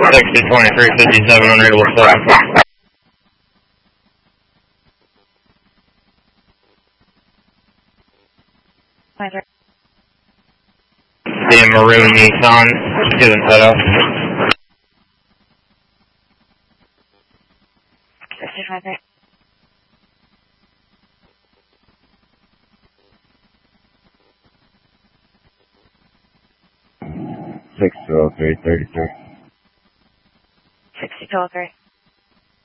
602357 unreadable 7. The maroon Nissan, student set up. 65. 620333. 6203.